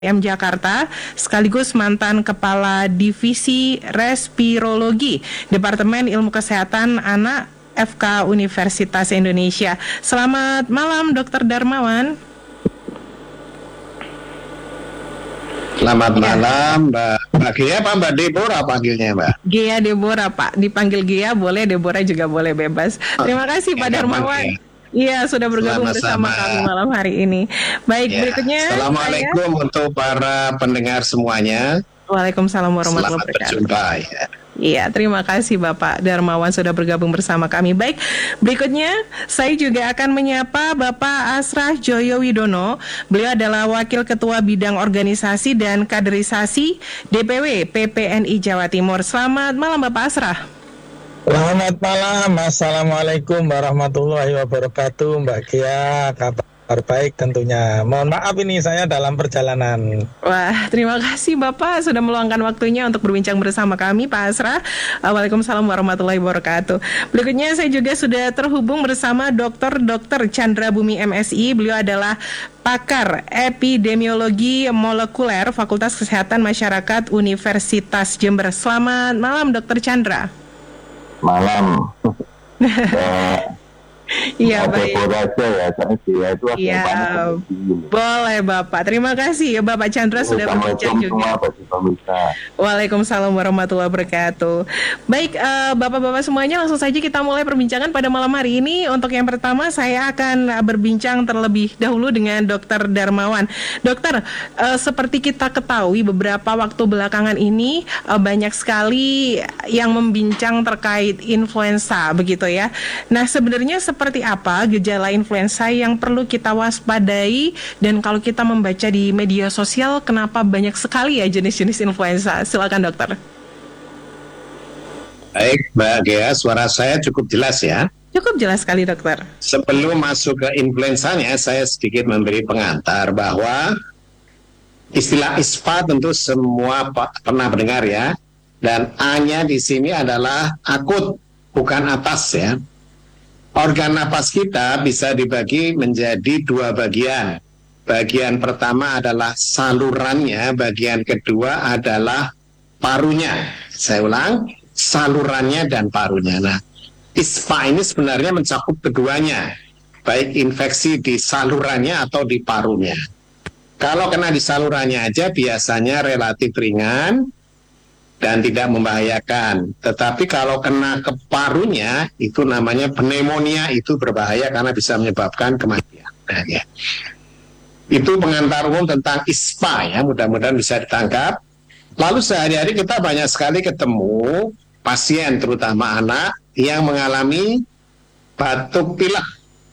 Jakarta, sekaligus mantan Kepala Divisi Respirologi Departemen Ilmu Kesehatan Anak FK Universitas Indonesia. Selamat malam, Dr. Darmawan. Selamat malam, Mbak Gia, apa Mbak Deborah panggilnya, Mbak? Gia Deborah, Pak. Dipanggil Gia boleh, Deborah juga boleh, bebas. Terima kasih, Pak Darmawan. Iya, sudah bergabung bersama kami malam hari ini. Baik, berikutnya. Assalamualaikum untuk para pendengar semuanya. Waalaikumsalam warahmatullahi wabarakatuh. Selamat berjumpa ya. Iya, terima kasih Bapak Darmawan sudah bergabung bersama kami. Baik, berikutnya saya juga akan menyapa Bapak Asrah Joyo Widono. Beliau adalah Wakil Ketua Bidang Organisasi dan Kaderisasi DPW PPNI Jawa Timur. Selamat malam Bapak Asrah. Selamat malam, Assalamualaikum warahmatullahi wabarakatuh, Mbak Gia, kabar baik tentunya. Mohon maaf ini saya dalam perjalanan. Wah, terima kasih Bapak sudah meluangkan waktunya untuk berbincang bersama kami, Pak Asrah. Waalaikumsalam warahmatullahi wabarakatuh. Berikutnya saya juga sudah terhubung bersama Dr. Chandra Bumi MSI. Beliau adalah pakar epidemiologi molekuler Fakultas Kesehatan Masyarakat Universitas Jember. Selamat malam, Dr. Chandra. Malam. Iya, baik. Iya, boleh Bapak. Terima kasih ya Bapak Chandra sudah berbincang juga. Waalaikumsalam warahmatullahi wabarakatuh. Baik, Bapak-bapak semuanya, langsung saja kita mulai perbincangan pada malam hari ini. Untuk yang pertama saya akan berbincang terlebih dahulu dengan Dr. Darmawan. Dokter, seperti kita ketahui beberapa waktu belakangan ini banyak sekali yang membincang terkait influenza begitu ya. Nah, sebenarnya seperti apa gejala influenza yang perlu kita waspadai, dan kalau kita membaca di media sosial kenapa banyak sekali ya jenis-jenis influenza? Silakan dokter. Baik, Mbak Gia, suara saya cukup jelas ya? Cukup jelas sekali dokter. Sebelum masuk ke influenzanya, saya sedikit memberi pengantar bahwa istilah ISPA tentu semua pernah mendengar ya, dan A-nya di sini adalah akut, bukan atas ya. Organ napas kita bisa dibagi menjadi dua bagian. Bagian pertama adalah salurannya, bagian kedua adalah parunya. Saya ulang, salurannya dan parunya. Nah, ISPA ini sebenarnya mencakup keduanya, baik infeksi di salurannya atau di parunya. Kalau kena di salurannya aja biasanya relatif ringan dan tidak membahayakan. Tetapi kalau kena ke parunya, itu namanya pneumonia, itu berbahaya karena bisa menyebabkan kematian. Nah, ya. Itu pengantar umum tentang ISPA ya, mudah-mudahan bisa ditangkap. Lalu sehari-hari kita banyak sekali ketemu pasien, terutama anak, yang mengalami batuk pilek.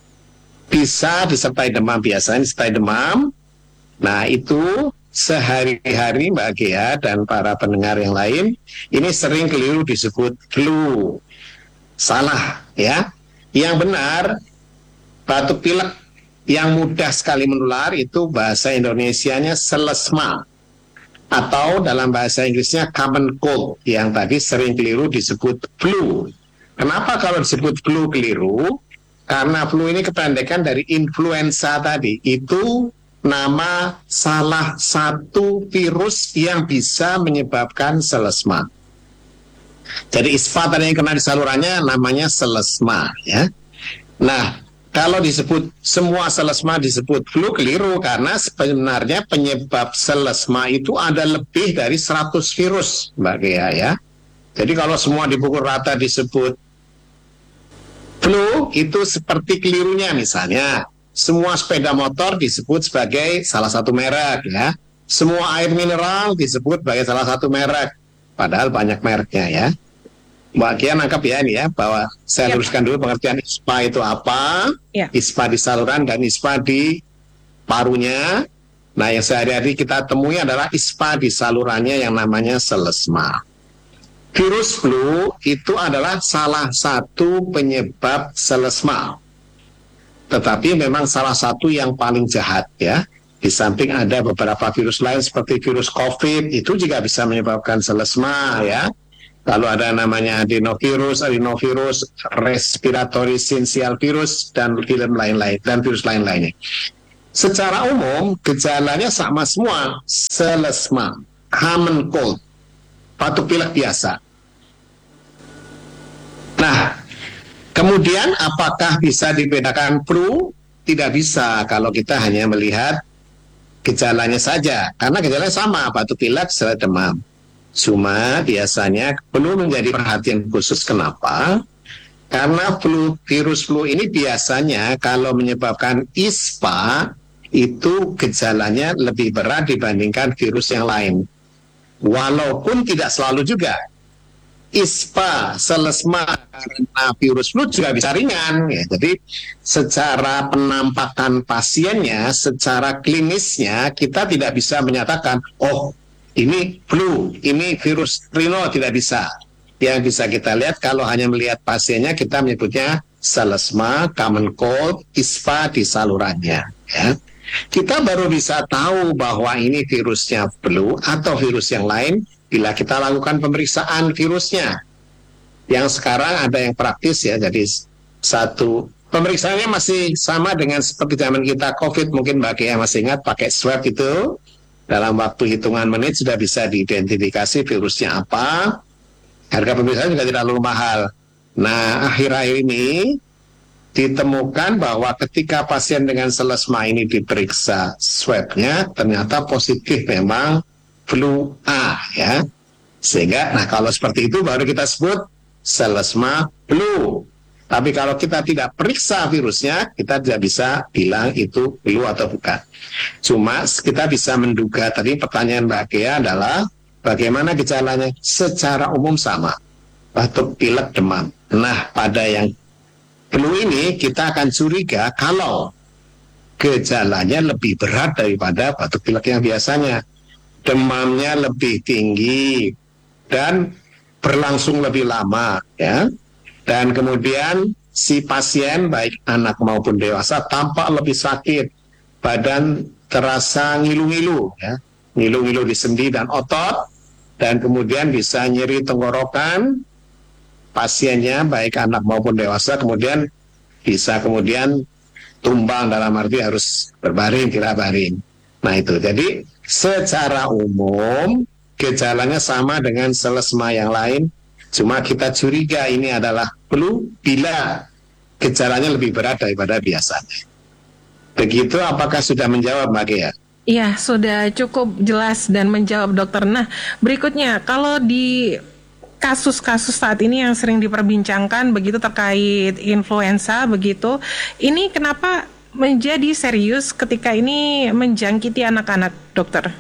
Bisa disertai demam, biasanya disertai demam. Nah, itu sehari-hari Mbak Gia dan para pendengar yang lain, ini sering keliru disebut flu. Salah ya. Yang benar, batuk pilek yang mudah sekali menular itu bahasa Indonesianya selesma, atau dalam bahasa Inggrisnya common cold, yang tadi sering keliru disebut flu. Kenapa kalau disebut flu keliru? Karena flu ini kependekan dari influenza tadi. Itu nama salah satu virus yang bisa menyebabkan selesma. Jadi ISPA tadi yang kena di salurannya namanya selesma ya. Nah, kalau disebut semua selesma disebut flu keliru, karena sebenarnya penyebab selesma itu ada lebih dari 100 virus, Mbak Gia ya. Jadi kalau semua dipukul rata disebut flu, itu seperti kelirunya. Misalnya semua sepeda motor disebut sebagai salah satu merek ya. Semua air mineral disebut sebagai salah satu merek, padahal banyak mereknya ya. Mbak Gia nangkap ya ini ya, bahwa saya luruskan dulu pengertian ISPA itu apa. ISPA di saluran dan ISPA di parunya. Nah, yang sehari-hari kita temui adalah ISPA di salurannya yang namanya selesma. Virus flu itu adalah salah satu penyebab selesma, tetapi memang salah satu yang paling jahat ya. Di samping ada beberapa virus lain seperti virus COVID, itu juga bisa menyebabkan selesma ya. Lalu ada namanya adenovirus, respiratory syncytial virus, dan virus lain-lainnya. Secara umum gejalanya sama semua, selesma, common cold, batuk pilek biasa. Nah, kemudian apakah bisa dibedakan flu? Tidak bisa kalau kita hanya melihat gejalanya saja, karena gejalanya sama, batuk pilek, serta demam. Cuma biasanya perlu menjadi perhatian khusus. Kenapa? Karena virus flu ini biasanya kalau menyebabkan ISPA itu gejalanya lebih berat dibandingkan virus yang lain. Walaupun tidak selalu juga. ISPA, selesma karena virus flu juga bisa ringan. Ya. Jadi secara penampakan pasiennya, secara klinisnya kita tidak bisa menyatakan, oh ini flu, ini virus rino, tidak bisa. Yang bisa kita lihat kalau hanya melihat pasiennya kita menyebutnya selesma, common cold, ISPA di salurannya. Ya. Kita baru bisa tahu bahwa ini virusnya flu atau virus yang lain bila kita lakukan pemeriksaan virusnya. Yang sekarang ada yang praktis ya, jadi satu pemeriksaannya masih sama dengan seperti zaman kita COVID, mungkin Mbak Kia masih ingat pakai swab itu, dalam waktu hitungan menit sudah bisa diidentifikasi virusnya apa. Harga pemeriksaan juga tidak terlalu mahal. Nah, akhir-akhir ini ditemukan bahwa ketika pasien dengan selesma ini diperiksa swabnya, ternyata positif memang flu A ya. Sehingga, nah kalau seperti itu baru kita sebut selesma flu. Tapi kalau kita tidak periksa virusnya, kita tidak bisa bilang itu flu atau bukan. Cuma kita bisa menduga, tadi pertanyaan Mbak Kia adalah bagaimana gejalanya? Secara umum sama, batuk pilek demam. Nah pada yang flu ini kita akan curiga kalau gejalanya lebih berat daripada batuk pilek yang biasanya. Demamnya lebih tinggi dan berlangsung lebih lama ya. Dan kemudian si pasien baik anak maupun dewasa tampak lebih sakit, badan terasa ngilu-ngilu ya, ngilu-ngilu di sendi dan otot, dan kemudian bisa nyeri tenggorokan pasiennya baik anak maupun dewasa, kemudian bisa tumbang, dalam arti harus berbaring, tidak baring. Nah itu, jadi secara umum gejalanya sama dengan selesma yang lain, cuma kita curiga ini adalah flu bila gejalanya lebih berat daripada biasanya. Begitu, apakah sudah menjawab Mbak Gia? Iya, sudah cukup jelas dan menjawab dokter. Nah, berikutnya kalau di kasus-kasus saat ini yang sering diperbincangkan begitu terkait influenza begitu, ini kenapa menjadi serius ketika ini menjangkiti anak-anak, dokter?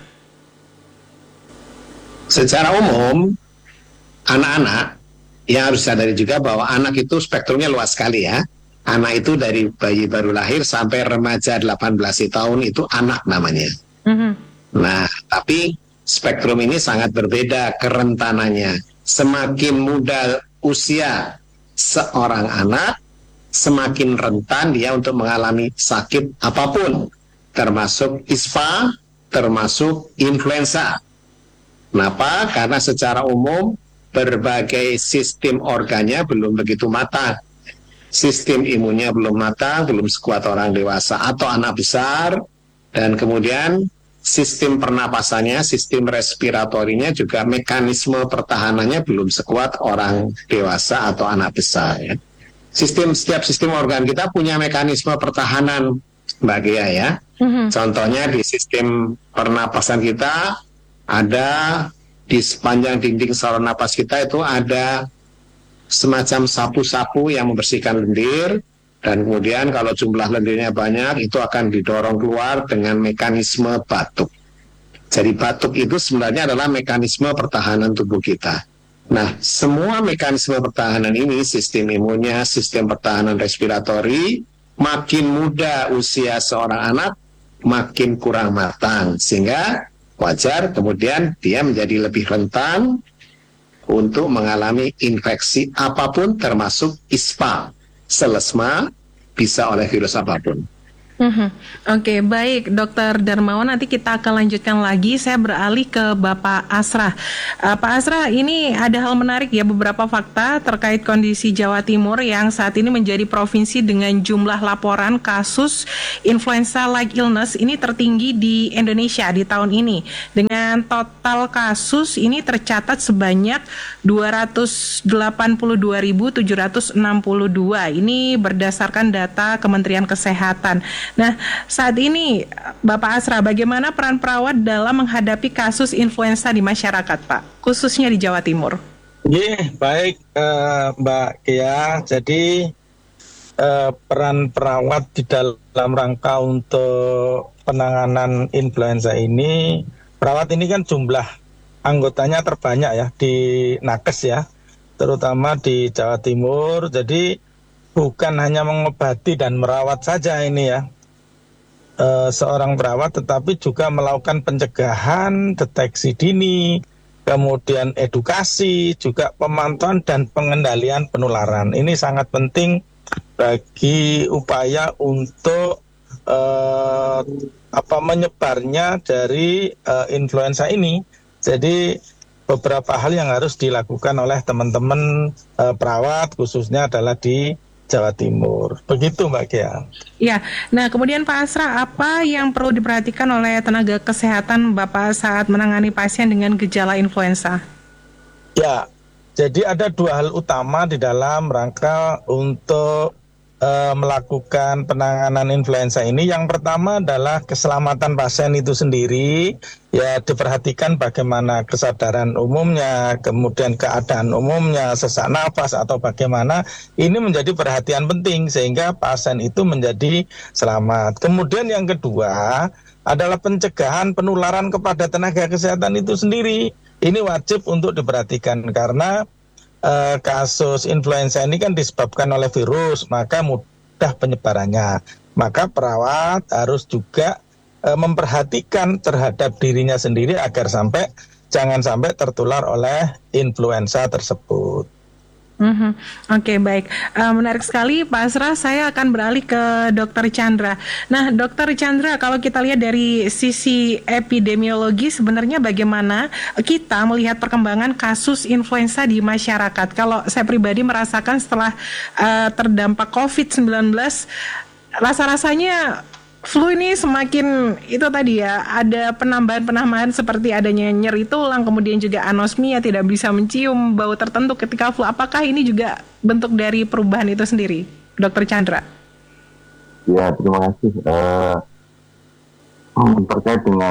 Secara umum, anak-anak yang harus sadari juga bahwa anak itu spektrumnya luas sekali ya. Anak itu dari bayi baru lahir sampai remaja 18 tahun itu anak namanya. Nah, tapi spektrum ini sangat berbeda kerentanannya. Semakin muda usia seorang anak, semakin rentan dia untuk mengalami sakit apapun, termasuk ISPA, termasuk influenza. Kenapa? Karena secara umum berbagai sistem organnya belum begitu matang. Sistem imunnya belum matang, belum sekuat orang dewasa atau anak besar, dan kemudian sistem pernapasannya, sistem respiratorinya juga mekanisme pertahanannya belum sekuat orang dewasa atau anak besar ya. Setiap sistem organ kita punya mekanisme pertahanan Mbak Gia ya. Contohnya di sistem pernapasan kita ada di sepanjang dinding saluran napas kita itu ada semacam sapu-sapu yang membersihkan lendir, dan kemudian kalau jumlah lendirnya banyak itu akan didorong keluar dengan mekanisme batuk. Jadi batuk itu sebenarnya adalah mekanisme pertahanan tubuh kita. Nah, semua mekanisme pertahanan ini, sistem imunnya, sistem pertahanan respiratori, makin muda usia seorang anak, makin kurang matang. Sehingga wajar kemudian dia menjadi lebih rentan untuk mengalami infeksi apapun termasuk ISPA, selesma, bisa oleh virus apapun. Mhm. Oke, baik Dokter Darmawan, nanti kita akan lanjutkan lagi. Saya beralih ke Bapak Asrah. Pak Asrah, ini ada hal menarik ya, beberapa fakta terkait kondisi Jawa Timur yang saat ini menjadi provinsi dengan jumlah laporan kasus influenza-like illness ini tertinggi di Indonesia di tahun ini. Dengan total kasus ini tercatat sebanyak 282.762. Ini berdasarkan data Kementerian Kesehatan. Nah, saat ini Bapak Asra, bagaimana peran perawat dalam menghadapi kasus influenza di masyarakat, Pak, khususnya di Jawa Timur? Baik Mbak Kia. Jadi peran perawat di dalam rangka untuk penanganan influenza ini, perawat ini kan jumlah anggotanya terbanyak ya di nakes ya, terutama di Jawa Timur. Jadi bukan hanya mengobati dan merawat saja ini ya, seorang perawat, tetapi juga melakukan pencegahan, deteksi dini, kemudian edukasi, juga pemantauan dan pengendalian penularan. Ini sangat penting bagi upaya untuk menyebarnya dari influenza ini. Jadi beberapa hal yang harus dilakukan oleh teman-teman perawat, khususnya adalah di Jawa Timur. Begitu Mbak Kia. Ya, nah kemudian Pak Asra, apa yang perlu diperhatikan oleh tenaga kesehatan Bapak saat menangani pasien dengan gejala influenza? Ya, jadi ada dua hal utama di dalam rangka untuk melakukan penanganan influenza ini. Yang pertama adalah keselamatan pasien itu sendiri, ya diperhatikan bagaimana kesadaran umumnya, kemudian keadaan umumnya, sesak nafas atau bagaimana, ini menjadi perhatian penting sehingga pasien itu menjadi selamat. Kemudian yang kedua adalah pencegahan penularan kepada tenaga kesehatan itu sendiri. Ini wajib untuk diperhatikan karena kasus influenza ini kan disebabkan oleh virus, maka mudah penyebarannya. Maka perawat harus juga memperhatikan terhadap dirinya sendiri agar jangan sampai tertular oleh influenza tersebut. Oke, baik. Menarik sekali Pak Asra. Saya akan beralih ke Dr. Chandra. Nah, Dr. Chandra, kalau kita lihat dari sisi epidemiologi, sebenarnya bagaimana kita melihat perkembangan kasus influenza di masyarakat? Kalau saya pribadi merasakan setelah terdampak COVID-19, rasa-rasanya flu ini semakin itu tadi ya, ada penambahan seperti adanya nyeri tulang, kemudian juga anosmia, tidak bisa mencium bau tertentu ketika flu. Apakah ini juga bentuk dari perubahan itu sendiri, Dr. Chandra? Ya, terima kasih. Terkait dengan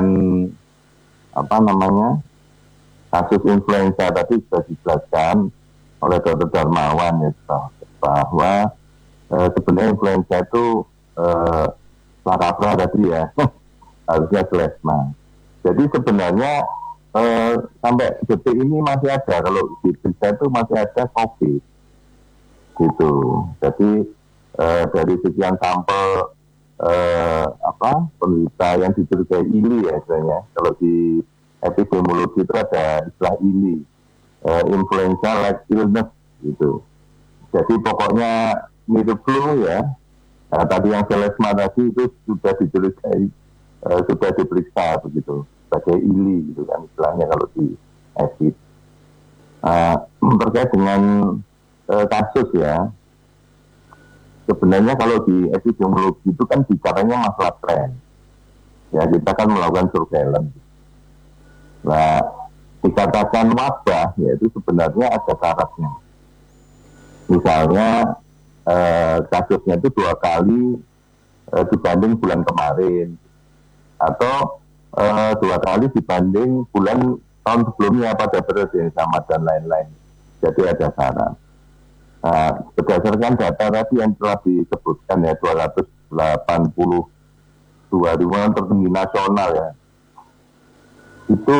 kasus influenza tadi sudah dijelaskan oleh Dr. Darmawan ya, bahwa sebenarnya influenza itu Lakapra tadi ya, harusnya selesma. Jadi sebenarnya sampai detik ini masih ada, kalau di berita itu masih ada COVID, gitu. Jadi dari sekian sampel penderita yang dicurigai ILI ya sebenarnya, kalau di epidemiologi itu ada istilah ILI, influenza like illness, gitu. Jadi pokoknya mirip flu ya. Nah, tadi yang selesma tadi itu sudah dicurigai, sudah diperiksa begitu sebagai ILI gitu kan istilahnya kalau di epi. Terkait dengan kasus ya, sebenarnya kalau di epidemiologi itu kan bicaranya masalah tren. Ya, kita kan melakukan surveillance. Nah, dikatakan wabah ya itu sebenarnya ada syaratnya. Misalnya kasusnya itu 2 kali dibanding bulan kemarin, atau 2 kali dibanding bulan tahun sebelumnya pada periode yang sama dan lain-lain. Jadi ada syarat. Nah, berdasarkan data tadi yang telah disebutkan ya, 282 ribu tertinggi nasional ya, itu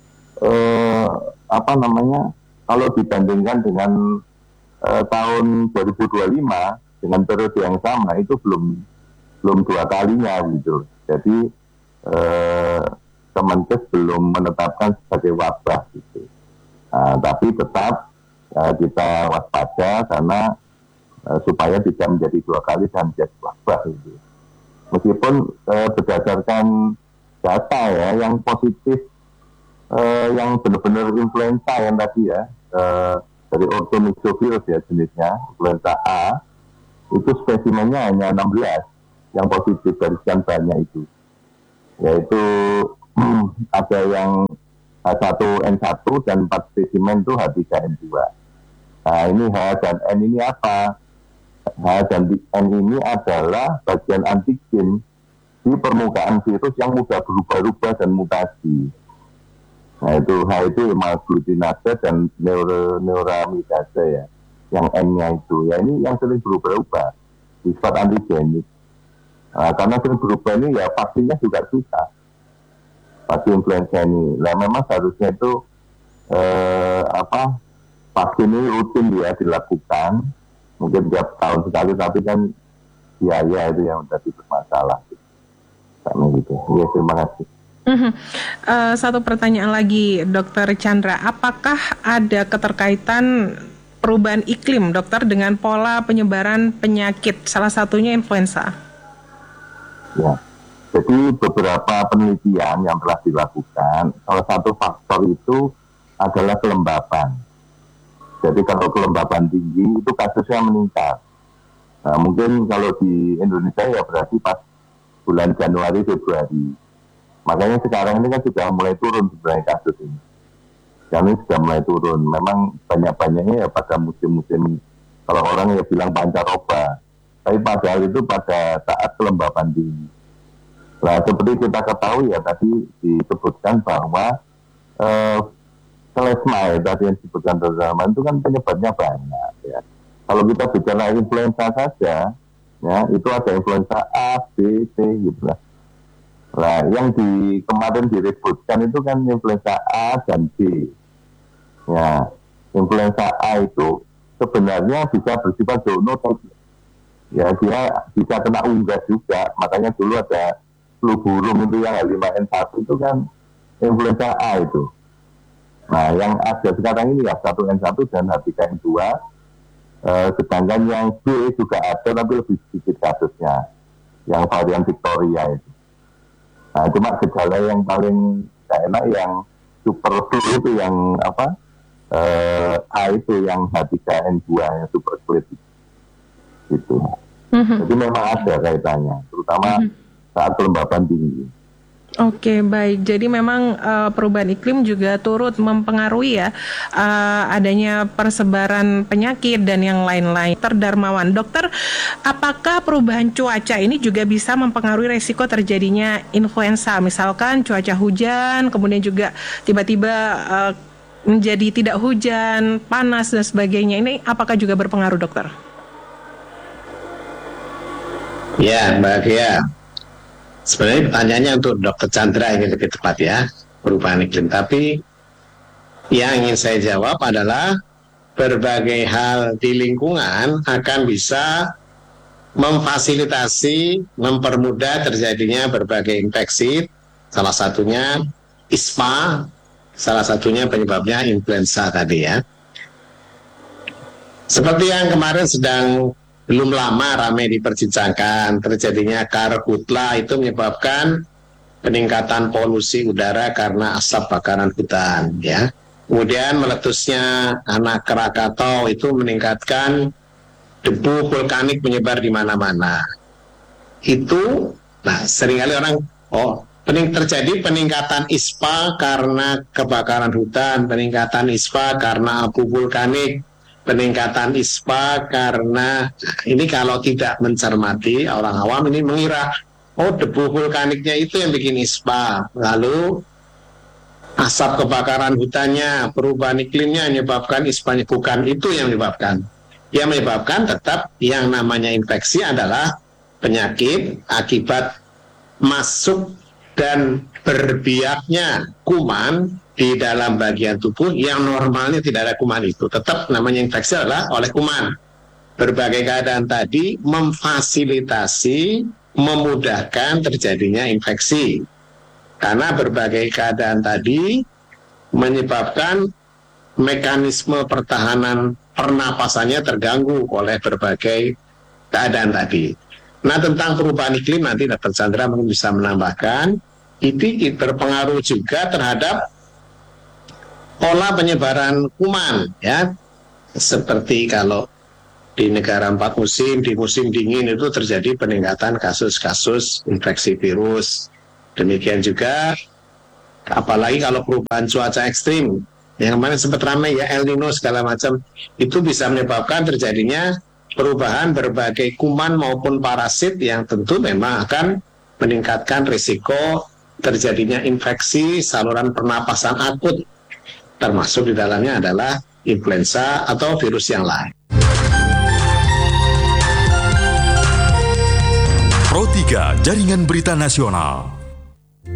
kalau dibandingkan dengan tahun 2025 dengan periode yang sama itu belum 2 kalinya gitu. Jadi Kemenkes belum menetapkan sebagai wabah gitu. Tapi tetap kita waspada karena supaya tidak menjadi 2 kali dan menjadi wabah gitu. Meskipun berdasarkan data ya, yang positif, yang benar-benar influenza yang tadi ya, dari orthomyxovirus ya jenisnya, influenza A, itu spesimennya hanya 16 yang positif dari sekian banyak itu. Yaitu ada yang H1N1 dan 4 spesimen itu H3N2. Nah ini H dan N ini apa? H dan N ini adalah bagian antigen di permukaan virus yang mudah berubah-ubah dan mutasi. Nah itu H itu hemagglutininase dan neuramidase ya, yang N-nya itu. Ya ini yang sering berubah-ubah, sifat antigenik. Nah, karena sering berubah ini ya vaksinnya juga susah. Vaksin influenza ini. Nah memang seharusnya itu vaksin ini rutin ya dilakukan, mungkin tiap tahun sekali, tapi kan biaya itu yang menjadi bermasalah. Karena gitu. Ya terima kasih. Satu pertanyaan lagi, Dokter Chandra, apakah ada keterkaitan perubahan iklim, dokter, dengan pola penyebaran penyakit, salah satunya influenza? Ya, jadi beberapa penelitian yang telah dilakukan, salah satu faktor itu adalah kelembapan. Jadi kalau kelembapan tinggi itu kasusnya meningkat. Nah, mungkin kalau di Indonesia ya berarti pas bulan Januari, Februari. Makanya sekarang ini kan sudah mulai turun sebenarnya kasus ini. Kami sudah mulai turun. Memang banyak-banyaknya ya pada musim-musim, kalau orang ya bilang pancaroba. Tapi padahal itu pada saat kelembapan tinggi. Nah, seperti kita ketahui ya tadi disebutkan bahwa selesma ya tadi yang disebutkan teman itu kan penyebabnya banyak ya. Kalau kita bicara influenza saja, ya itu ada influenza A, B, C gitu lah. Nah, yang kemarin diributkan itu kan influenza A dan B. Ya, influenza A itu sebenarnya bisa bersifat zoonotik. Ya, dia bisa kena unggas juga. Makanya dulu ada flu burung itu yang H5N1 itu kan influenza A itu. Nah, yang ada sekarang ini ya H1N1 dan H3N2. Sedangkan yang B juga ada tapi lebih sedikit kasusnya. Yang varian Victoria itu. Nah, cuma gejala yang paling gak enak yang super flu itu yang A itu yang H3N2 yang super split gitu. Jadi memang ada kaitannya, terutama saat kelembapan tinggi. Oke, baik. Jadi memang perubahan iklim juga turut mempengaruhi ya adanya persebaran penyakit dan yang lain-lain. Dokter Darmawan, dokter, apakah perubahan cuaca ini juga bisa mempengaruhi resiko terjadinya influenza? Misalkan cuaca hujan, kemudian juga tiba-tiba menjadi tidak hujan, panas dan sebagainya. Ini apakah juga berpengaruh, dokter? Ya, Mbak Gia. Sebenarnya pertanyaannya untuk Dr. Chandra yang lebih tepat ya, perubahan iklim. Tapi yang ingin saya jawab adalah berbagai hal di lingkungan akan bisa memfasilitasi, mempermudah terjadinya berbagai infeksi. Salah satunya ISPA, salah satunya penyebabnya influenza tadi ya. Seperti yang kemarin belum lama ramai diperbincangkan, terjadinya karhutla itu menyebabkan peningkatan polusi udara karena asap bakaran hutan ya. Kemudian meletusnya anak Krakatau itu meningkatkan debu vulkanik menyebar di mana-mana. Itu seringkali orang terjadi peningkatan ISPA karena kebakaran hutan, peningkatan ISPA karena abu vulkanik, peningkatan ISPA karena ini kalau tidak mencermati orang awam ini mengira debu vulkaniknya itu yang bikin ISPA, lalu asap kebakaran hutannya, perubahan iklimnya menyebabkan ISPA. Bukan itu yang menyebabkan. Yang menyebabkan tetap yang namanya infeksi adalah penyakit akibat masuk dan berbiaknya kuman di dalam bagian tubuh yang normalnya tidak ada kuman itu. Tetap namanya infeksi adalah oleh kuman. Berbagai keadaan tadi memfasilitasi, memudahkan terjadinya infeksi. Karena berbagai keadaan tadi menyebabkan mekanisme pertahanan pernapasannya terganggu oleh berbagai keadaan tadi. Nah, tentang perubahan iklim nanti Dr. Chandra mungkin bisa menambahkan, itu berpengaruh juga terhadap pola penyebaran kuman, ya. Seperti kalau di negara 4 musim, di musim dingin itu terjadi peningkatan kasus-kasus infeksi virus. Demikian juga, apalagi kalau perubahan cuaca ekstrim, yang kemarin sempat ramai ya, El Nino segala macam, itu bisa menyebabkan terjadinya perubahan berbagai kuman maupun parasit yang tentu memang akan meningkatkan risiko terjadinya infeksi saluran pernapasan akut, termasuk di dalamnya adalah influenza atau virus yang lain. Pro 3 Jaringan Berita Nasional.